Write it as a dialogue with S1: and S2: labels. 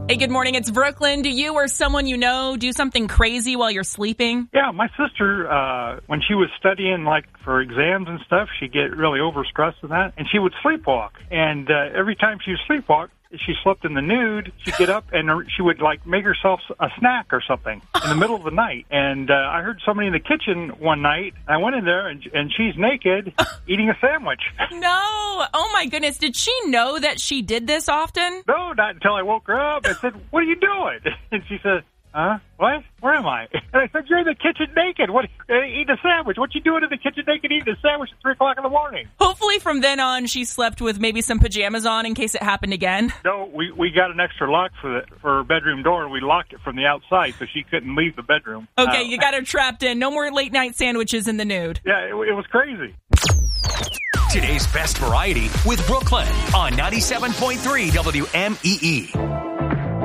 S1: Hey, good morning. It's Brooklyn. Do you or someone you know do something crazy while you're sleeping?
S2: Yeah, my sister, when she was studying, like, for exams and stuff, she'd get really overstressed and that, and she would sleepwalk. And every time she would sleepwalk, she slept in the nude, she'd get up and she would, like, make herself a snack or something in the middle of the night. And I heard somebody in the kitchen one night. I went in there, and she's naked eating a sandwich.
S1: No. Oh, my goodness. Did she know that she did this often?
S2: No, not until I woke her up. I said, "What are you doing?" And she said, "Huh? What? Where am I?" And I said, "You're in the kitchen naked. What? Eating a sandwich. What you doing in the kitchen naked eating a sandwich at 3 o'clock in the morning?"
S1: Hopefully from then on she slept with maybe some pajamas on in case it happened again.
S2: No, we got an extra lock for her bedroom door, and we locked it from the outside so she couldn't leave the bedroom.
S1: Okay, you got her trapped in. No more late night sandwiches in the nude.
S2: Yeah, it was crazy.
S3: Today's best variety with Brooklyn on 97.3 WMEE.